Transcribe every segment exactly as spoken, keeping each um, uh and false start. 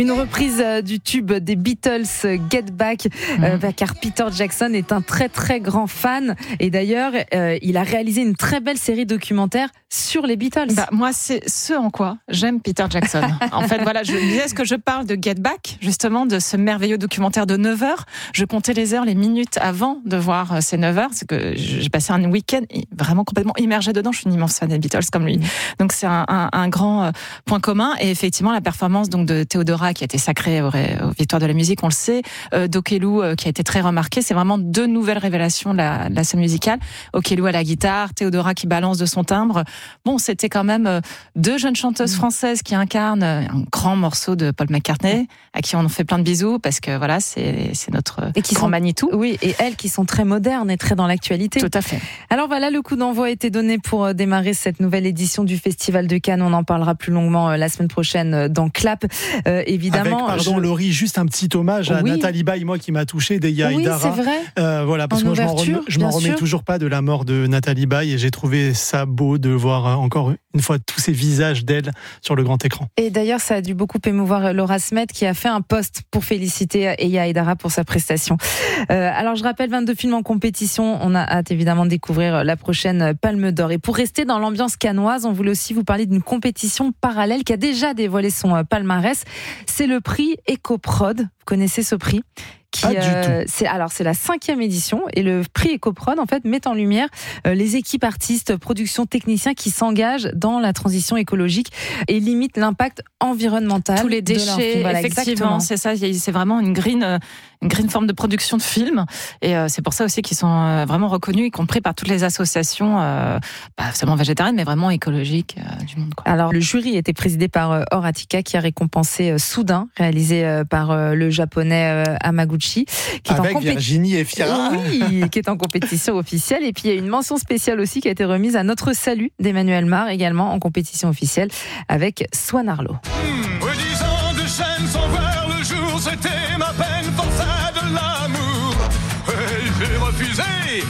Une reprise du tube des Beatles, Get Back, mmh. euh, bah, car Peter Jackson est un très très grand fan et d'ailleurs euh, il a réalisé une très belle série documentaire sur les Beatles. Bah, moi c'est ce en quoi j'aime Peter Jackson. En fait voilà, je disais ce que je parle de Get Back, justement de ce merveilleux documentaire de neuf heures. Je comptais les heures, les minutes avant de voir ces neuf heures. C'est que j'ai passé un week-end vraiment complètement immergé dedans. Je suis une immense fan des Beatles comme lui. Donc c'est un, un, un grand point commun et effectivement la performance donc de Theodora qui a été sacrée aux, aux victoires de la musique, on le sait, euh, d'Okelou euh, qui a été très remarqué. C'est vraiment deux nouvelles révélations de la, de la scène musicale. Okelou à la guitare, Theodora qui balance de son timbre. Bon, c'était quand même euh, deux jeunes chanteuses françaises qui incarnent un grand morceau de Paul McCartney, à qui on fait plein de bisous parce que voilà, c'est, c'est notre et qui grand sont, Manitou. Oui, et elles qui sont très modernes et très dans l'actualité. Tout à fait. Alors voilà, le coup d'envoi a été donné pour démarrer cette nouvelle édition du Festival de Cannes. On en parlera plus longuement la semaine prochaine dans Clap, euh, évidemment. Avec, pardon, je... Laurie, juste un petit hommage à oui. Nathalie Baye, moi qui m'a touché, d'Eya oui, Aïdara. Oui, c'est vrai. Euh, voilà, parce en que moi, ouverture, je m'en remets, je m'en remets sûr. toujours pas de la mort de Nathalie Baye et j'ai trouvé ça beau de voir encore une fois tous ces visages d'elle sur le grand écran. Et d'ailleurs, ça a dû beaucoup émouvoir Laura Smet qui a fait un post pour féliciter Eya Aïdara pour sa prestation. Euh, alors, je rappelle, vingt-deux films en compétition. On a hâte évidemment de découvrir la prochaine Palme d'Or. Et pour rester dans l'ambiance cannoise, on voulait aussi vous parler d'une compétition parallèle qui a déjà dévoilé son palmarès. C'est le prix EcoProd. Vous connaissez ce prix? Qui, Pas du euh, tout. C'est, alors c'est la cinquième édition et le prix EcoProd en fait met en lumière euh, les équipes artistes, productions, techniciens qui s'engagent dans la transition écologique et limitent l'impact environnemental. Tous les de leur déchets, film. Voilà, effectivement, exactement. c'est ça. C'est vraiment une green, une green forme de production de films et euh, c'est pour ça aussi qu'ils sont euh, vraiment reconnus, y compris par toutes les associations, euh, pas seulement végétariennes, mais vraiment écologiques euh, du monde. Quoi. Alors le jury était présidé par euh, Horatika qui a récompensé euh, Soudain, réalisé euh, par euh, le japonais euh, Hamaguchi. Qui est Avec en compé- Virginie Efira. Oui, qui est en compétition officielle. Et puis il y a une mention spéciale aussi qui a été remise à Notre Salut d'Emmanuel Mar, également en compétition officielle avec Swan Arlo. Mmh, dix ans de chaîne sans voir le jour, c'était ma peine, forçat de l'amour. Et j'ai refusé,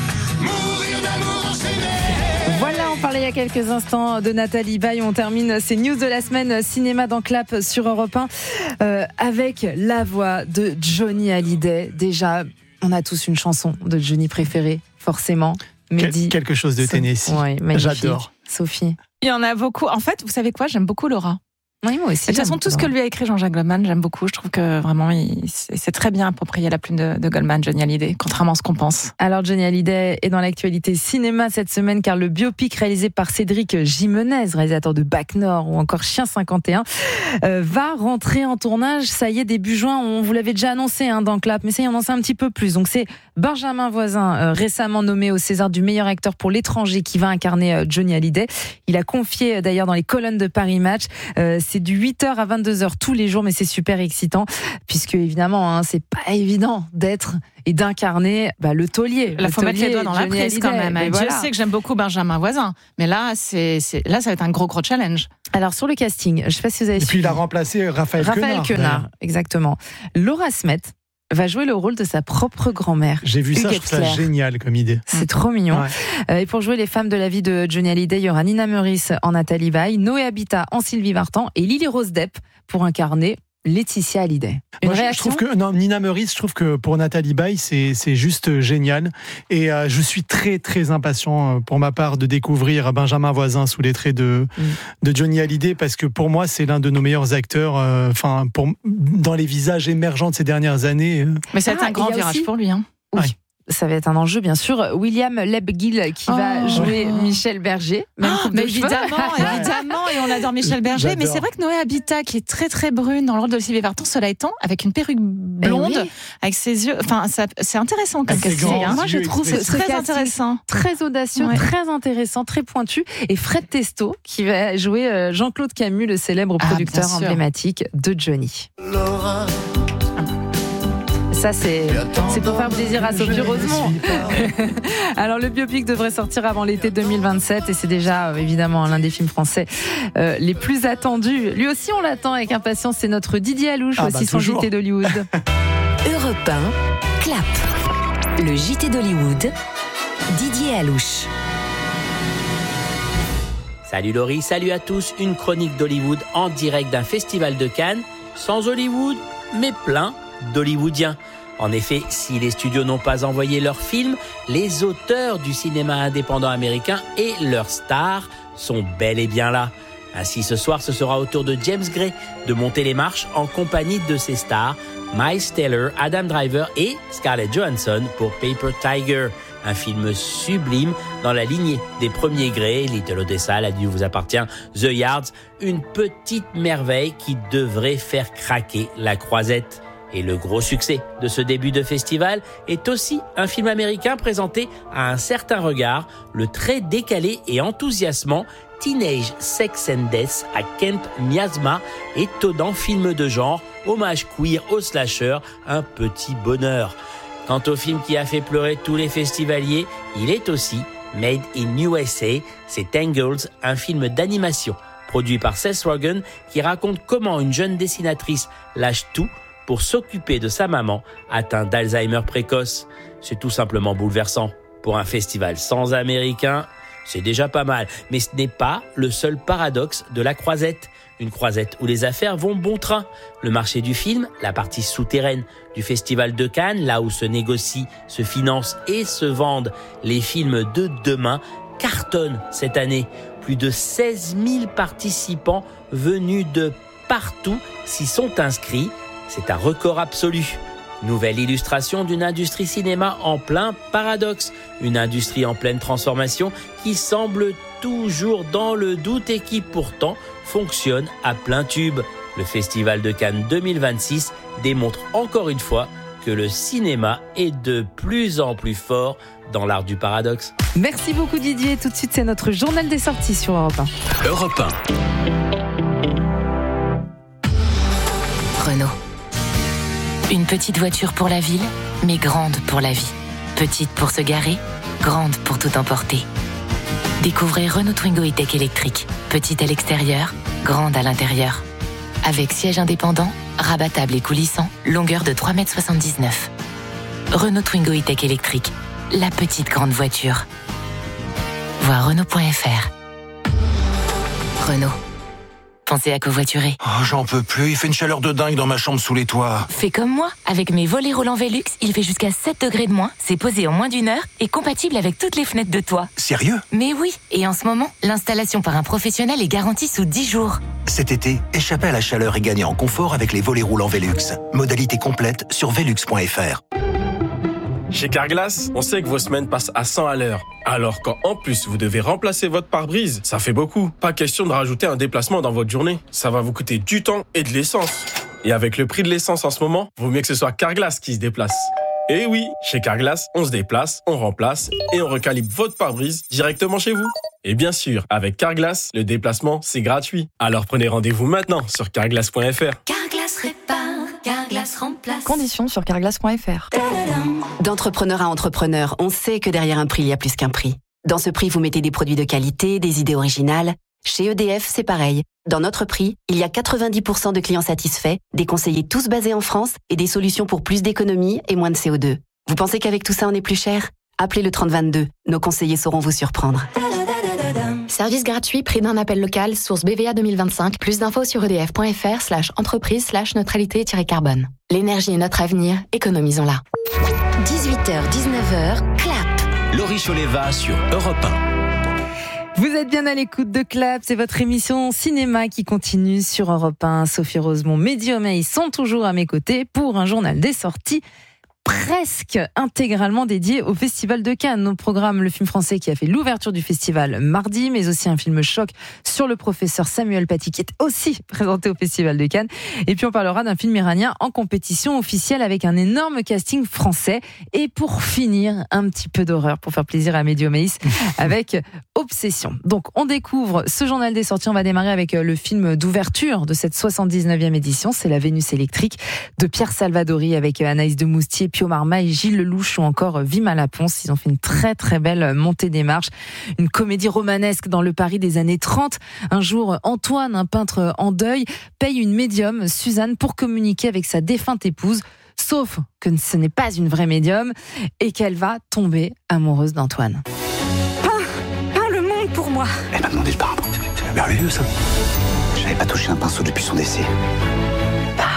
mourir d'amour enchaîné. Voilà, on parlait il y a quelques instants de Nathalie Baye. On termine ces news de la semaine cinéma dans Clap sur Europe un euh, avec la voix de Johnny Hallyday. Déjà, on a tous une chanson de Johnny préférée, forcément. Mehdi. Quel, quelque chose de Tennessee. Ouais, j'adore. Sophie. Il y en a beaucoup. En fait, vous savez quoi? J'aime beaucoup Laura. Oui, moi aussi. De toute façon, tout ce que lui a écrit Jean-Jacques Goldman, j'aime beaucoup. Je trouve que vraiment, il, c'est, c'est très bien approprié la plume de, de Goldman, Johnny Hallyday, contrairement à ce qu'on pense. Alors, Johnny Hallyday est dans l'actualité cinéma cette semaine, car le biopic réalisé par Cédric Jimenez, réalisateur de Bac Nord ou encore Chien cinquante et un, euh, va rentrer en tournage. Ça y est, début juin. On vous l'avait déjà annoncé hein, dans Clap, mais ça y est, on en sait un petit peu plus. Donc, c'est Benjamin Voisin, euh, récemment nommé au César du meilleur acteur pour l'étranger, qui va incarner euh, Johnny Hallyday. Il a confié euh, d'ailleurs dans les colonnes de Paris Match. Euh, c'est du huit heures à vingt-deux heures tous les jours, mais c'est super excitant puisque évidemment, hein, c'est pas évident d'être et d'incarner bah, le taulier. La le faut mettre les doigts dans la Johnny prise quand Hallyday. même. Mais Je voilà. sais que j'aime beaucoup Benjamin Voisin, mais là, c'est, c'est, là, ça va être un gros, gros challenge. Alors sur le casting, je sais pas si vous avez Et suivi. puis il a remplacé Raphaël, Raphaël Quenard. Quenard, exactement. Laura Smet va jouer le rôle de sa propre grand-mère. J'ai vu ça, je Huguette trouve ça Claire. génial comme idée. C'est trop mignon. Ouais. Euh, et pour jouer les femmes de la vie de Johnny Hallyday, il y aura Nina Meurice en Nathalie Baye, Noé Habitat en Sylvie Vartan et Lily Rose Depp pour incarner Laetitia Hallyday. Une Moi, je- réaction je trouve que non, Nina Meurice, je trouve que pour Nathalie Baye, c'est c'est juste génial. Et euh, je suis très très impatient euh, pour ma part de découvrir Benjamin Voisin sous les traits de Mm. de Johnny Hallyday parce que pour moi c'est l'un de nos meilleurs acteurs. Enfin, pour dans les visages émergents de ces dernières années. euh. Mais ça va Ah, être un grand il y a virage aussi- pour lui. Hein. Oui. Ouais. Ça va être un enjeu, bien sûr. William Lebguil qui Oh. va jouer Michel Berger. Même coupe Mais de cheveux. évidemment, évidemment, et on adore Michel Berger. J'adore. Mais c'est vrai que Noé Habitat, qui est très très brune dans le rôle de Sylvie Vartan, cela étant, avec une perruque blonde, Eh oui. avec ses yeux. Enfin, ça, c'est intéressant comme Avec ses casting. grands Hein. Moi, je yeux trouve C'est expressifs. ce très casting intéressant. très audacieux, Ouais. très intéressant, très pointu. Et Fred Testo qui va jouer euh, Jean-Claude Camus, le célèbre Ah, producteur bien sûr. emblématique de Johnny. Laura, Ça, c'est, c'est pour faire plaisir à Sophie Je ne Rosemont. suis pas. Alors, le biopic devrait sortir avant l'été deux mille vingt-sept et c'est déjà, euh, évidemment, l'un des films français euh, les plus attendus. Lui aussi, on l'attend avec impatience. C'est notre Didier Alouche, Ah, aussi bah, son toujours. J T d'Hollywood. Europe un, Clap. Le J T d'Hollywood, Didier Alouche. Salut Laurie, salut à tous, une chronique d'Hollywood en direct d'un festival de Cannes. sans Hollywood, mais plein d'Hollywoodiens. En effet, si les studios n'ont pas envoyé leurs films, les auteurs du cinéma indépendant américain et leurs stars sont bel et bien là. Ainsi, ce soir, ce sera au tour de James Gray de monter les marches en compagnie de ses stars, Miles Teller, Adam Driver et Scarlett Johansson pour Paper Tiger, un film sublime dans la lignée des premiers Gray, Little Odessa, La nuit vous appartient, The Yards, une petite merveille qui devrait faire craquer la croisette. Et le gros succès de ce début de festival est aussi un film américain présenté à un certain regard, le très décalé et enthousiasmant Teenage Sex and Death à Camp Miasma, étonnant film de genre, hommage queer au slasher, un petit bonheur. Quant au film qui a fait pleurer tous les festivaliers, il est aussi Made in U S A, c'est Tangled, un film d'animation produit par Seth Rogen qui raconte comment une jeune dessinatrice lâche tout pour s'occuper de sa maman atteinte d'Alzheimer précoce. C'est tout simplement bouleversant. Pour un festival sans Américains, c'est déjà pas mal. Mais ce n'est pas le seul paradoxe de la Croisette. Une croisette où les affaires vont bon train. Le marché du film, la partie souterraine du Festival de Cannes, là où se négocient, se financent et se vendent les films de demain, cartonne cette année. Plus de seize mille participants venus de partout s'y sont inscrits. C'est un record absolu. Nouvelle illustration d'une industrie cinéma en plein paradoxe. Une industrie en pleine transformation qui semble toujours dans le doute et qui pourtant fonctionne à plein tube. Le Festival de Cannes deux mille vingt-six démontre encore une fois que le cinéma est de plus en plus fort dans l'art du paradoxe. Merci beaucoup Didier. Tout de suite, c'est notre journal des sorties sur Europe un. Europe un. Renault. Une petite voiture pour la ville, mais grande pour la vie. Petite pour se garer, grande pour tout emporter. Découvrez Renault Twingo E-Tech électrique. Petite à l'extérieur, grande à l'intérieur. Avec siège indépendant, rabattable et coulissant, longueur de trois mètres soixante-dix-neuf. Renault Twingo E-Tech électrique, la petite grande voiture. Voir Renault point F R. Renault. Pensez à covoiturer. Oh, j'en peux plus, il fait une chaleur de dingue dans ma chambre sous les toits. Fais comme moi, avec mes volets roulants Velux, il fait jusqu'à sept degrés de moins, c'est posé en moins d'une heure et compatible avec toutes les fenêtres de toit. Sérieux ? Mais oui, et en ce moment, l'installation par un professionnel est garantie sous dix jours. Cet été, échappez à la chaleur et gagnez en confort avec les volets roulants Velux. Modalité complète sur velux point F R. Chez Carglass, on sait que vos semaines passent à cent à l'heure. Alors quand en plus vous devez remplacer votre pare-brise, ça fait beaucoup. Pas question de rajouter un déplacement dans votre journée. Ça va vous coûter du temps et de l'essence. Et avec le prix de l'essence en ce moment, vaut mieux que ce soit Carglass qui se déplace. Et oui, chez Carglass, on se déplace, on remplace et on recalibre votre pare-brise directement chez vous. Et bien sûr, avec Carglass, le déplacement, c'est gratuit. Alors prenez rendez-vous maintenant sur carglass point F R. Carglass répare, Carglass remplace. Conditions sur carglass point F R. D'entrepreneur à entrepreneur, on sait que derrière un prix, il y a plus qu'un prix. Dans ce prix, vous mettez des produits de qualité, des idées originales. Chez E D F, c'est pareil. Dans notre prix, il y a quatre-vingt-dix pour cent de clients satisfaits, des conseillers tous basés en France et des solutions pour plus d'économies et moins de C O deux. Vous pensez qu'avec tout ça, on est plus cher ? Appelez le trente vingt-deux. Nos conseillers sauront vous surprendre. Service gratuit, prix d'un appel local, source B V A deux mille vingt-cinq. Plus d'infos sur edf point F R slash entreprise slash neutralité-carbone. L'énergie est notre avenir, économisons-la. dix-huit heures dix-neuf heures, clap. Laurie Choleva sur Europe un. Vous êtes bien à l'écoute de Clap, c'est votre émission cinéma qui continue sur Europe un. Sophie Rosemont, Mehdi Omeï sont toujours à mes côtés pour un journal des sorties presque intégralement dédié au Festival de Cannes. Au programme, le film français qui a fait l'ouverture du festival mardi, mais aussi un film choc sur le professeur Samuel Paty qui est aussi présenté au Festival de Cannes. Et puis on parlera d'un film iranien en compétition officielle avec un énorme casting français. Et pour finir, un petit peu d'horreur pour faire plaisir à Mehdi Omeïs avec Obsession. Donc on découvre ce journal des sorties. On va démarrer avec le film d'ouverture de cette soixante-dix-neuvième édition. C'est La Vénus électrique de Pierre Salvadori avec Anaïs de Moustier, Pio Marmaille, Gilles Lelouch ou encore Vima Laponce. Ils ont fait une très très belle montée des marches. Une comédie romanesque dans le Paris des années trente. Un jour, Antoine, un peintre en deuil, paye une médium, Suzanne, pour communiquer avec sa défunte épouse. Sauf que ce n'est pas une vraie médium et qu'elle va tomber amoureuse d'Antoine. Peins, peins le monde pour moi. Elle m'a demandé le timbre. C'est merveilleux ça. Je n'avais pas touché un pinceau depuis son décès. Bah,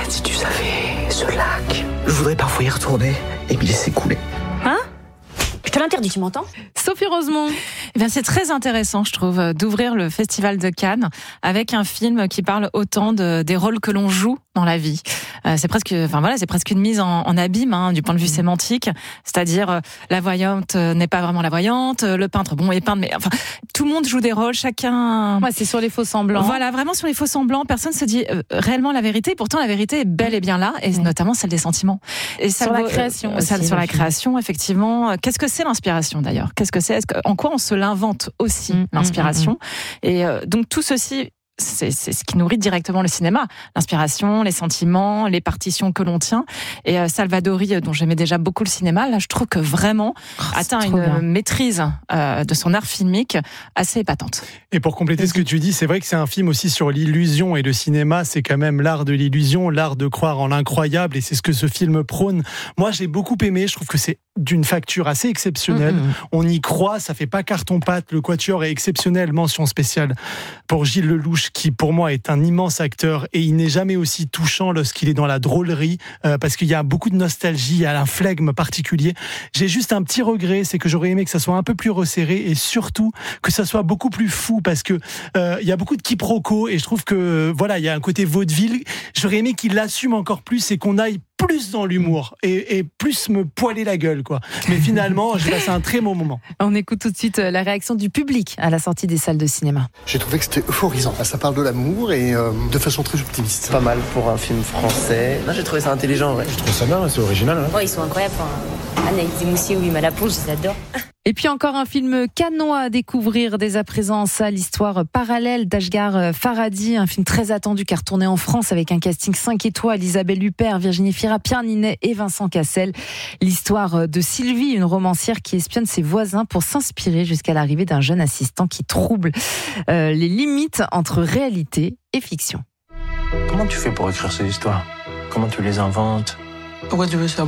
si tu savais, ce lac, je voudrais parfois y retourner et m'y laisser couler. Hein ? Je te l'interdis, tu m'entends ? Sophie Rosemont. Eh bien, c'est très intéressant, je trouve, d'ouvrir le Festival de Cannes avec un film qui parle autant de, des rôles que l'on joue dans la vie. Euh, c'est presque, enfin voilà, c'est presque une mise en, en abîme hein, du point de vue sémantique, c'est-à-dire euh, la voyante euh, n'est pas vraiment la voyante, euh, le peintre bon est peintre, mais enfin tout le monde joue des rôles, chacun. Ouais, c'est sur les faux semblants. Voilà, vraiment sur les faux semblants. Personne se dit euh, réellement la vérité. Pourtant, la vérité est bel et bien là, et mmh. notamment celle des sentiments. Et sur la création. Euh, aussi, sur la film. création, effectivement. Qu'est-ce que c'est l'inspiration d'ailleurs ? Qu'est-ce que c'est ? Est-ce que, en quoi on se l'invente aussi mmh, l'inspiration ? mmh, mmh. Et euh, donc tout ceci. C'est, c'est ce qui nourrit directement le cinéma. L'inspiration, les sentiments, les partitions que l'on tient. Et euh, Salvadori, dont j'aimais déjà beaucoup le cinéma, là, je trouve que vraiment oh, atteint une bien. maîtrise euh, de son art filmique assez épatante. Et pour compléter ce que tu dis, c'est vrai que c'est un film aussi sur l'illusion. Et le cinéma, c'est quand même l'art de l'illusion, l'art de croire en l'incroyable. Et c'est ce que ce film prône. Moi, j'ai beaucoup aimé. Je trouve que c'est d'une facture assez exceptionnelle. Mmh. On y croit, ça fait pas carton-pâte. Le quatuor est exceptionnel. Mention spéciale pour Gilles Lelouch, qui pour moi est un immense acteur, et il n'est jamais aussi touchant lorsqu'il est dans la drôlerie, euh, parce qu'il y a beaucoup de nostalgie, il y a un flegme particulier. J'ai juste un petit regret, c'est que j'aurais aimé que ça soit un peu plus resserré, et surtout que ça soit beaucoup plus fou, parce que euh, il y a beaucoup de quiproquos, et je trouve que euh, voilà, il y a un côté vaudeville. J'aurais aimé qu'il l'assume encore plus et qu'on aille plus dans l'humour et, et plus me poiler la gueule, quoi. Mais finalement, j'ai passé un très bon moment. On écoute tout de suite la réaction du public à la sortie des salles de cinéma. J'ai trouvé que c'était euphorisant. Ça parle de l'amour et euh, de façon très optimiste. Pas mal pour un film français. Non, j'ai trouvé ça intelligent, ouais. Je trouve ça bien, c'est original. Hein. Ouais, ils sont incroyables. Enfin, Anaïs Moussi ou Wim à la plonge, je les adore. Et puis encore un film cannois à découvrir dès à présent en salle, l'histoire parallèle d'Ashghar Farhadi, un film très attendu car tourné en France avec un casting cinq étoiles, Isabelle Huppert, Virginie Fira, Pierre Ninet et Vincent Cassel. L'histoire de Sylvie, une romancière qui espionne ses voisins pour s'inspirer jusqu'à l'arrivée d'un jeune assistant qui trouble euh, les limites entre réalité et fiction. Comment tu fais pour écrire ces histoires ? Comment tu les inventes ? Pourquoi tu veux savoir ?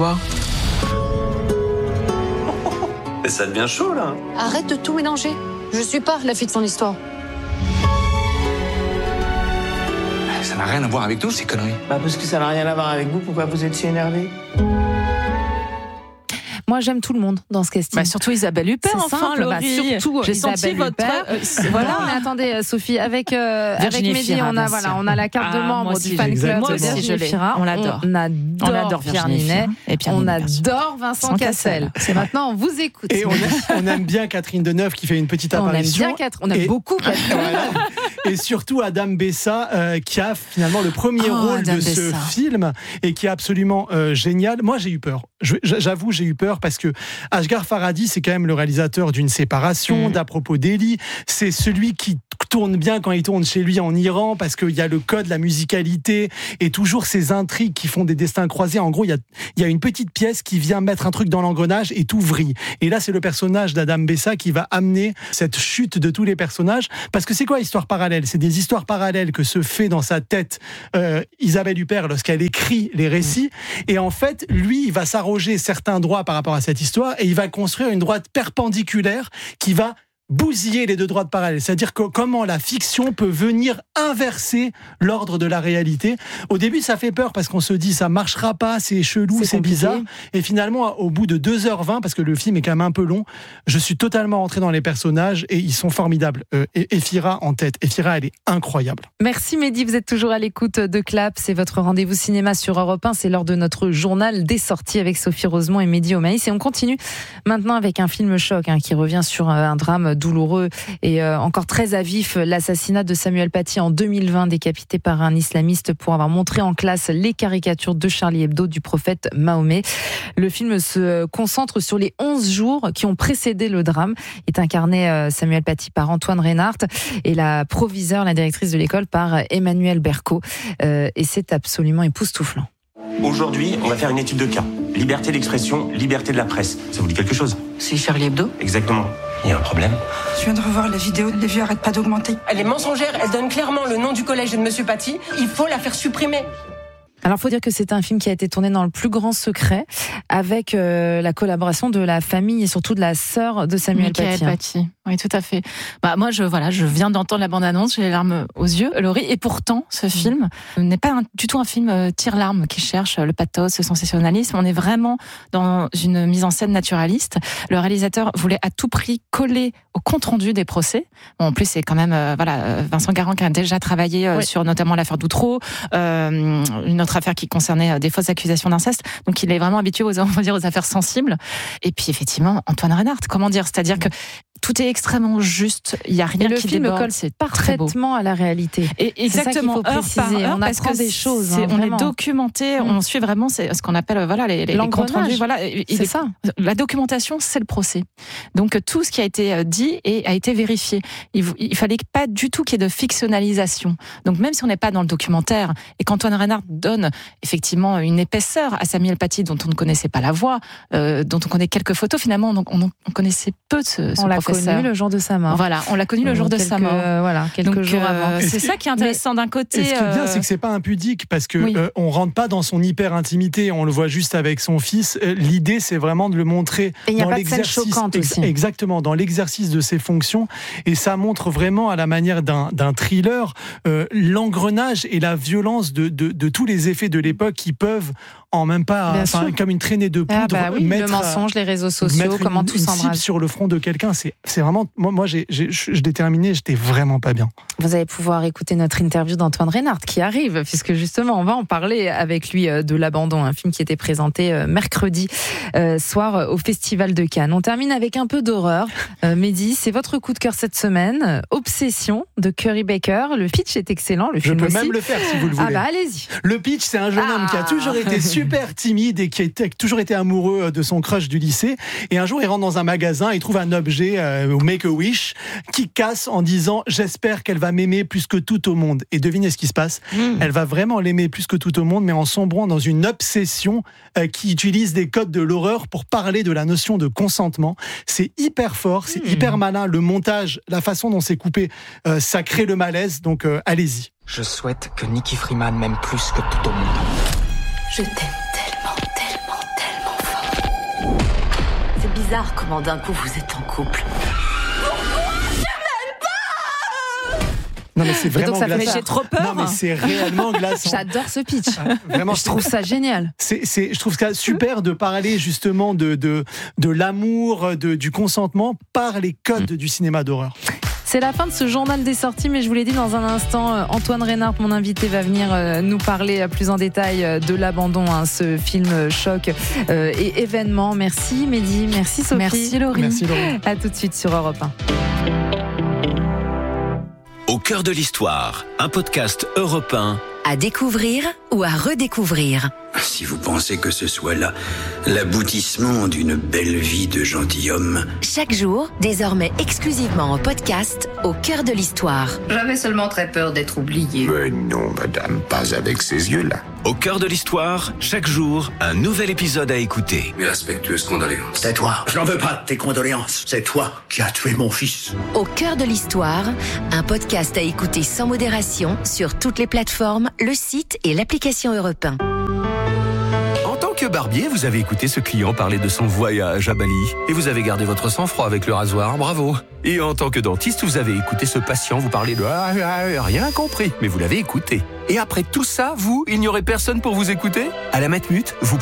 Et ça devient chaud, là. Arrête de tout mélanger. Je suis pas la fille de son histoire. Ça n'a rien à voir avec nous, ces conneries. Bah, parce que ça n'a rien à voir avec vous. Pourquoi vous êtes si énervés ? Moi, j'aime tout le monde dans ce casting. Bah, surtout Isabelle Huppert, c'est enfin, simple, Laurie. Bah, surtout J'ai Isabelle senti votre... Huppert. Euh, voilà. Non, mais attendez, Sophie, avec, euh, avec Mehdi, on a, voilà, on a la carte ah, de membre aussi, du fan club moi de aussi, je l'ai. Fira. On l'adore. On adore, on adore Pierre Ninet. Et Pierre on Ninet, adore Vincent Cassel. C'est maintenant, on vous écoute. Et on aime, on aime bien Catherine Deneuve qui fait une petite apparition. On aime bien Catherine. On aime et, beaucoup Catherine. Voilà. Et surtout Adam Bessa, euh, qui a finalement le premier oh, rôle Adam de ce Bessa. film et qui est absolument euh, génial. Moi, j'ai eu peur. Je, j'avoue, j'ai eu peur parce que Ashghar Farhadi, c'est quand même le réalisateur d'une séparation, mmh. d'À propos d'Eli. C'est celui qui tourne bien quand il tourne chez lui en Iran, parce qu'il y a le code, la musicalité et toujours ces intrigues qui font des destins croisés. En gros, il y a, il y a une petite pièce qui vient mettre un truc dans l'engrenage et tout vrille. Et là, c'est le personnage d'Adam Bessa qui va amener cette chute de tous les personnages. Parce que c'est quoi Histoire parallèle ? C'est des histoires parallèles que se fait dans sa tête euh, Isabelle Huppert lorsqu'elle écrit les récits. Et en fait, lui, il va s'arroger certains droits par rapport à cette histoire et il va construire une droite perpendiculaire qui va bousiller les deux droites parallèles. C'est-à-dire que comment la fiction peut venir inverser l'ordre de la réalité. Au début, ça fait peur parce qu'on se dit ça marchera pas, c'est chelou, c'est, c'est bizarre. Et finalement, au bout de deux heures vingt, parce que le film est quand même un peu long, je suis totalement rentré dans les personnages et ils sont formidables. Euh, et Fira en tête. Et Fira, elle est incroyable. Merci Mehdi, vous êtes toujours à l'écoute de Clap. C'est votre rendez-vous cinéma sur Europe un. C'est l'heure de notre journal des sorties avec Sophie Rosemont et Mehdi Omaïs. Et on continue maintenant avec un film choc hein, qui revient sur un drame douloureux et euh, encore très à vif, l'assassinat de Samuel Paty en deux mille vingt, décapité par un islamiste pour avoir montré en classe les caricatures de Charlie Hebdo du prophète Mahomet. Le film se concentre sur les onze jours qui ont précédé le drame. Il est incarné euh, Samuel Paty par Antoine Reinhardt et la proviseure, la directrice de l'école par Emmanuel Berco. Euh, et c'est absolument époustouflant. Aujourd'hui, on va faire une étude de cas. Liberté d'expression, liberté de la presse. Ça vous dit quelque chose ? C'est Charlie Hebdo ? Exactement. Il y a un problème ? Je viens de revoir la vidéo, les vues arrêtent pas d'augmenter. Elle est mensongère, elle donne clairement le nom du collège et de Monsieur Paty. Il faut la faire supprimer. Alors, faut dire que c'est un film qui a été tourné dans le plus grand secret, avec euh, la collaboration de la famille et surtout de la sœur de Samuel Michael Paty. Paty. Oui, tout à fait. Bah, moi, je, voilà, je viens d'entendre la bande-annonce, j'ai les larmes aux yeux, Laurie. Et pourtant, ce film n'est pas un, du tout un film euh, tire-larme qui cherche le pathos, le sensationnalisme. On est vraiment dans une mise en scène naturaliste. Le réalisateur voulait à tout prix coller au compte-rendu des procès. Bon, en plus, c'est quand même euh, voilà, Vincent Garand qui a déjà travaillé euh, oui. sur notamment l'affaire Doutreau, euh, une autre affaire qui concernait euh, des fausses accusations d'inceste. Donc, il est vraiment habitué aux, on va dire, aux affaires sensibles. Et puis, effectivement, Antoine Reinhardt, comment dire, c'est-à-dire que tout est extrêmement juste. Il y a rien et le qui film déborde. colle C'est parfaitement à la réalité. Et exactement, c'est ça qu'il faut préciser. Heure par heure, on parce apprend que des choses. Hein, on est documenté. Mmh. On suit vraiment c'est ce qu'on appelle voilà les, les comptes rendus. Voilà, c'est il, ça. La documentation, c'est le procès. Donc tout ce qui a été dit et a été vérifié. Il, il fallait pas du tout qu'il y ait de fictionnalisation. Donc même si on n'est pas dans le documentaire et qu'Antoine Reinhardt donne effectivement une épaisseur à Samuel Paty dont on ne connaissait pas la voix, euh, dont on connaît quelques photos finalement, donc on, on connaissait peu de ce, ce on professeur. On l'a connu le jour de sa mort. Voilà, on l'a connu le jour quelques, de sa mort. Euh, voilà, quelques donc, jours euh, avant. C'est ça qui est intéressant d'un côté. Et ce qui est bien, euh... c'est que c'est pas impudique parce que oui. euh, on rentre pas dans son hyper intimité. On le voit juste avec son fils. Euh, l'idée, c'est vraiment de le montrer et dans y a pas l'exercice. De scène choquante aussi. Exactement, dans l'exercice de ses fonctions. Et ça montre vraiment, à la manière d'un, d'un thriller, euh, l'engrenage et la violence de, de, de tous les effets de l'époque qui peuvent en même pas, enfin, comme une traînée de poudre, ah bah oui, mettre le mensonge, les réseaux sociaux, comment une, tout une s'embrasse cible sur le front de quelqu'un. C'est, c'est vraiment, moi, moi, j'ai, j'ai, je l'ai terminé, j'étais vraiment pas bien. Vous allez pouvoir écouter notre interview d'Antoine Reinhardt qui arrive, puisque justement, on va en parler avec lui de L'Abandon, un film qui était présenté mercredi euh, soir au Festival de Cannes. On termine avec un peu d'horreur. Euh, Mehdi, c'est votre coup de cœur cette semaine. Obsession de Curry Baker. Le pitch est excellent, le Je film peux aussi. même le faire si vous le voulez. Ah bah allez-y. Le pitch, c'est un jeune ah. homme qui a toujours été super timide et qui a été, toujours été amoureux de son crush du lycée. Et un jour, il rentre dans un magasin, il trouve un objet euh, au Make-A-Wish qui casse en disant « J'espère qu'elle va m'aimer plus que tout au monde ». Et devinez ce qui se passe. Mmh. Elle va vraiment l'aimer plus que tout au monde, mais en sombrant dans une obsession euh, qui utilise des codes de l'horreur pour parler de la notion de consentement. C'est hyper fort, c'est mmh. hyper malin. Le montage, la façon dont c'est coupé, euh, ça crée le malaise. Donc euh, allez-y. Je souhaite que Nicky Freeman m'aime plus que tout au monde. Je t'aime tellement, tellement, tellement fort. C'est bizarre comment d'un coup vous êtes en couple. Non mais c'est vraiment donc ça glaçant. fait, j'ai trop peur. Non mais c'est réellement glaçant. J'adore ce pitch. Vraiment, je trouve ça génial. C'est, c'est, je trouve ça super de parler justement de de de l'amour, de du consentement par les codes mmh. du cinéma d'horreur. C'est la fin de ce journal des sorties, mais je vous l'ai dit dans un instant, Antoine Reinhardt, mon invité, va venir nous parler plus en détail de L'Abandon, hein, ce film choc euh, et événement. Merci Mehdi, merci Sophie. Merci Laurie. Merci Laurie. À tout de suite sur Europe un. Au cœur de l'histoire, un podcast Europe un. À découvrir ou à redécouvrir. Si vous pensez que ce soit là l'aboutissement d'une belle vie de gentilhomme. Chaque jour, désormais exclusivement en podcast, au cœur de l'histoire. J'avais seulement très peur d'être oublié. Mais non, madame, pas avec ces yeux-là. Au cœur de l'histoire, chaque jour, un nouvel épisode à écouter. Mes respectueuses condoléances. C'est toi, je n'en veux pas de tes condoléances. C'est toi qui as tué mon fils. Au cœur de l'histoire, un podcast à écouter sans modération sur toutes les plateformes, le site et l'application Europe un. En tant que barbier, vous avez écouté ce client parler de son voyage à Bali et vous avez gardé votre sang-froid avec le rasoir, bravo. Et en tant que dentiste, vous avez écouté ce patient vous parler de ah, ah, rien compris, mais vous l'avez écouté. Et après tout ça, vous, il n'y aurait personne pour vous écouter ? À la Matmut, vous